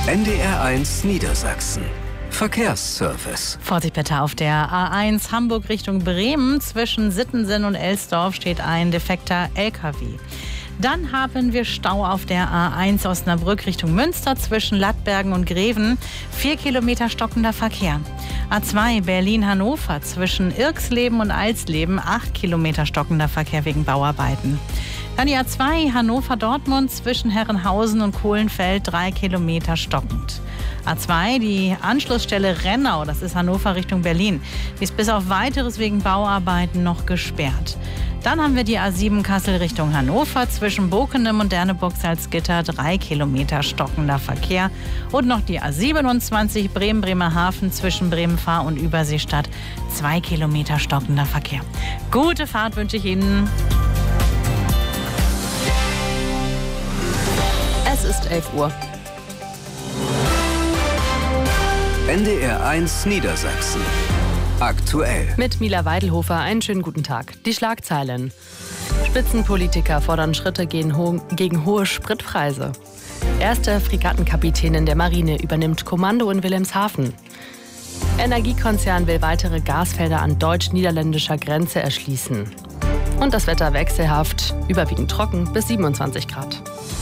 NDR1 Niedersachsen. Verkehrsservice. Vorsicht bitte auf der A1 Hamburg Richtung Bremen. Zwischen Sittensen und Elsdorf steht ein defekter LKW. Dann haben wir Stau auf der A1 Osnabrück Richtung Münster zwischen Lattbergen und Greven. 4 Kilometer stockender Verkehr. A2 Berlin-Hannover zwischen Irxleben und Alsleben. 8 Kilometer stockender Verkehr wegen Bauarbeiten. Dann die A2 Hannover-Dortmund zwischen Herrenhausen und Kohlenfeld. 3 Kilometer stockend. A2, die Anschlussstelle Rennau, das ist Hannover Richtung Berlin, die ist bis auf Weiteres wegen Bauarbeiten noch gesperrt. Dann haben wir die A7 Kassel Richtung Hannover zwischen Bokenem und Derneburg-Salzgitter, 3 Kilometer stockender Verkehr. Und noch die A27 Bremen-Bremerhaven zwischen Bremen-Fahr und Überseestadt, 2 Kilometer stockender Verkehr. Gute Fahrt wünsche ich Ihnen. Es ist 11 Uhr. NDR1 Niedersachsen. Aktuell. Mit Mila Weidelhofer einen schönen guten Tag. Die Schlagzeilen. Spitzenpolitiker fordern Schritte gegen hohe Spritpreise. Erste Fregattenkapitänin der Marine übernimmt Kommando in Wilhelmshaven. Energiekonzern will weitere Gasfelder an deutsch-niederländischer Grenze erschließen. Und das Wetter wechselhaft, überwiegend trocken bis 27 Grad.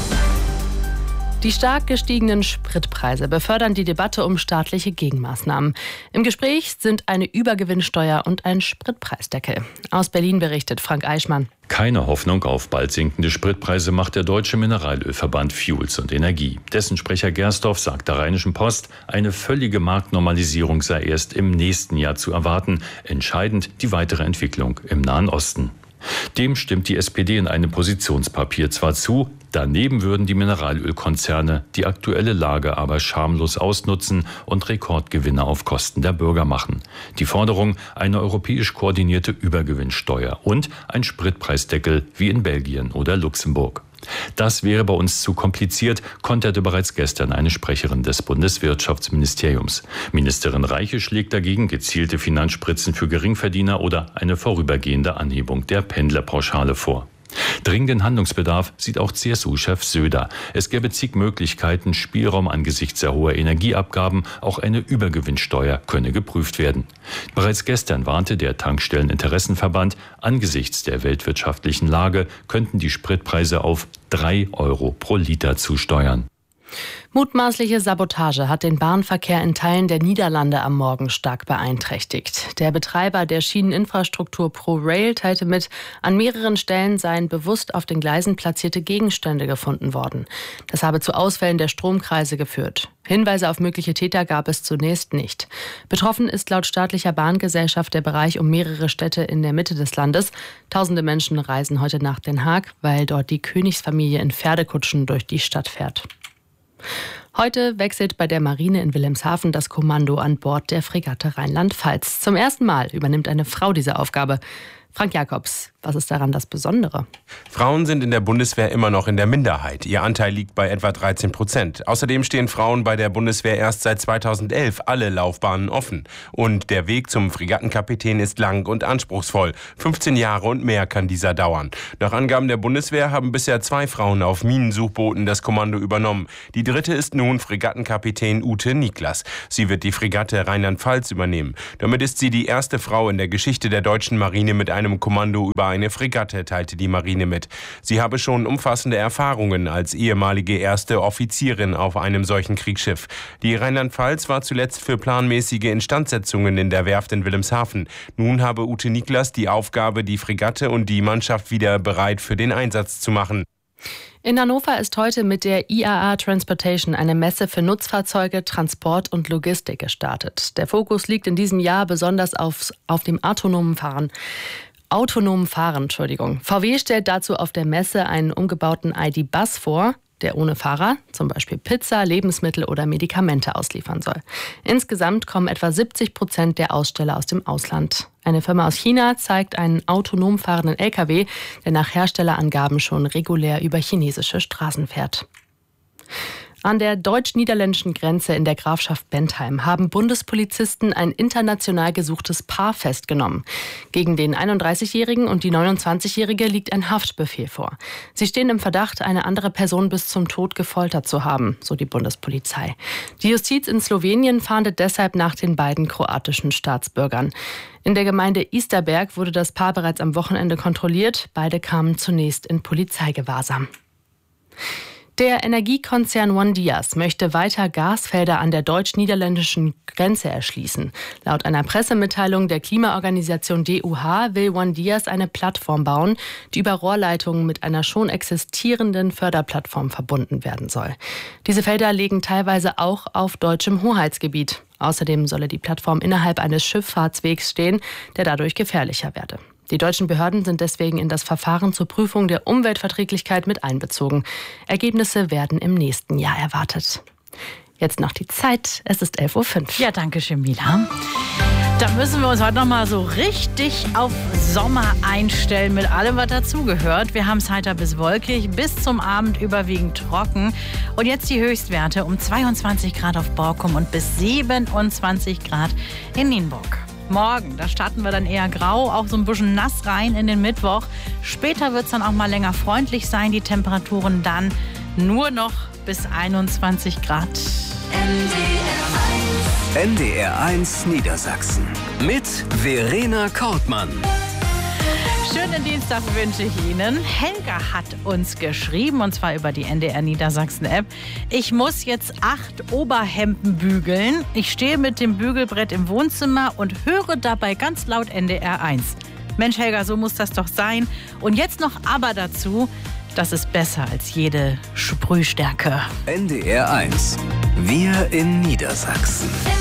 Die stark gestiegenen Spritpreise befördern die Debatte um staatliche Gegenmaßnahmen. Im Gespräch sind eine Übergewinnsteuer und ein Spritpreisdeckel. Aus Berlin berichtet Frank Eichmann. Keine Hoffnung auf bald sinkende Spritpreise macht der Deutsche Mineralölverband Fuels und Energie. Dessen Sprecher Gersdorf sagt der Rheinischen Post, eine völlige Marktnormalisierung sei erst im nächsten Jahr zu erwarten. Entscheidend die weitere Entwicklung im Nahen Osten. Dem stimmt die SPD in einem Positionspapier zwar zu, daneben würden die Mineralölkonzerne die aktuelle Lage aber schamlos ausnutzen und Rekordgewinne auf Kosten der Bürger machen. Die Forderung, eine europäisch koordinierte Übergewinnsteuer und ein Spritpreisdeckel wie in Belgien oder Luxemburg. Das wäre bei uns zu kompliziert, konterte bereits gestern eine Sprecherin des Bundeswirtschaftsministeriums. Ministerin Reiche schlägt dagegen gezielte Finanzspritzen für Geringverdiener oder eine vorübergehende Anhebung der Pendlerpauschale vor. Dringenden Handlungsbedarf sieht auch CSU-Chef Söder. Es gäbe zig Möglichkeiten, Spielraum angesichts der hohen Energieabgaben, auch eine Übergewinnsteuer könne geprüft werden. Bereits gestern warnte der Tankstelleninteressenverband, angesichts der weltwirtschaftlichen Lage könnten die Spritpreise auf 3 Euro pro Liter zusteuern. Mutmaßliche Sabotage hat den Bahnverkehr in Teilen der Niederlande am Morgen stark beeinträchtigt. Der Betreiber der Schieneninfrastruktur ProRail teilte mit, an mehreren Stellen seien bewusst auf den Gleisen platzierte Gegenstände gefunden worden. Das habe zu Ausfällen der Stromkreise geführt. Hinweise auf mögliche Täter gab es zunächst nicht. Betroffen ist laut staatlicher Bahngesellschaft der Bereich um mehrere Städte in der Mitte des Landes. Tausende Menschen reisen heute nach Den Haag, weil dort die Königsfamilie in Pferdekutschen durch die Stadt fährt. Heute wechselt bei der Marine in Wilhelmshaven das Kommando an Bord der Fregatte Rheinland-Pfalz. Zum ersten Mal übernimmt eine Frau diese Aufgabe. Frank Jakobs, was ist daran das Besondere? Frauen sind in der Bundeswehr immer noch in der Minderheit. Ihr Anteil liegt bei etwa 13%. Außerdem stehen Frauen bei der Bundeswehr erst seit 2011 alle Laufbahnen offen. Und der Weg zum Fregattenkapitän ist lang und anspruchsvoll. 15 Jahre und mehr kann dieser dauern. Nach Angaben der Bundeswehr haben bisher 2 Frauen auf Minensuchbooten das Kommando übernommen. Die dritte ist nun Fregattenkapitän Ute Niklas. Sie wird die Fregatte Rheinland-Pfalz übernehmen. Damit ist sie die erste Frau in der Geschichte der deutschen Marine mit einem Kommando über eine Fregatte, teilte die Marine mit. Sie habe schon umfassende Erfahrungen als ehemalige erste Offizierin auf einem solchen Kriegsschiff. Die Rheinland-Pfalz war zuletzt für planmäßige Instandsetzungen in der Werft in Wilhelmshaven. Nun habe Ute Niklas die Aufgabe, die Fregatte und die Mannschaft wieder bereit für den Einsatz zu machen. In Hannover ist heute mit der IAA Transportation eine Messe für Nutzfahrzeuge, Transport und Logistik gestartet. Der Fokus liegt in diesem Jahr besonders auf dem autonomen Fahren. VW stellt dazu auf der Messe einen umgebauten ID.Bus vor, der ohne Fahrer zum Beispiel Pizza, Lebensmittel oder Medikamente ausliefern soll. Insgesamt kommen etwa 70% der Aussteller aus dem Ausland. Eine Firma aus China zeigt einen autonom fahrenden LKW, der nach Herstellerangaben schon regulär über chinesische Straßen fährt. An der deutsch-niederländischen Grenze in der Grafschaft Bentheim haben Bundespolizisten ein international gesuchtes Paar festgenommen. Gegen den 31-Jährigen und die 29-Jährige liegt ein Haftbefehl vor. Sie stehen im Verdacht, eine andere Person bis zum Tod gefoltert zu haben, so die Bundespolizei. Die Justiz in Slowenien fahndet deshalb nach den beiden kroatischen Staatsbürgern. In der Gemeinde Isterberg wurde das Paar bereits am Wochenende kontrolliert. Beide kamen zunächst in Polizeigewahrsam. Der Energiekonzern ONE-Dyas möchte weiter Gasfelder an der deutsch-niederländischen Grenze erschließen. Laut einer Pressemitteilung der Klimaorganisation DUH will ONE-Dyas eine Plattform bauen, die über Rohrleitungen mit einer schon existierenden Förderplattform verbunden werden soll. Diese Felder liegen teilweise auch auf deutschem Hoheitsgebiet. Außerdem solle die Plattform innerhalb eines Schifffahrtswegs stehen, der dadurch gefährlicher werde. Die deutschen Behörden sind deswegen in das Verfahren zur Prüfung der Umweltverträglichkeit mit einbezogen. Ergebnisse werden im nächsten Jahr erwartet. Jetzt noch die Zeit. Es ist 11.05 Uhr. Ja, danke schön, Mila. Da müssen wir uns heute noch mal so richtig auf Sommer einstellen mit allem, was dazugehört. Wir haben es heiter bis wolkig, bis zum Abend überwiegend trocken. Und jetzt die Höchstwerte um 22 Grad auf Borkum und bis 27 Grad in Nienburg. Morgen, da starten wir dann eher grau, auch so ein bisschen nass rein in den Mittwoch. Später wird es dann auch mal länger freundlich sein. Die Temperaturen dann nur noch bis 21 Grad. NDR1 Niedersachsen mit Verena Kortmann. Schönen Dienstag wünsche ich Ihnen. Helga hat uns geschrieben, und zwar über die NDR Niedersachsen App. Ich muss jetzt 8 Oberhemden bügeln. Ich stehe mit dem Bügelbrett im Wohnzimmer und höre dabei ganz laut NDR1. Mensch, Helga, so muss das doch sein. Und jetzt noch aber dazu, das ist besser als jede Sprühstärke. NDR1. Wir in Niedersachsen.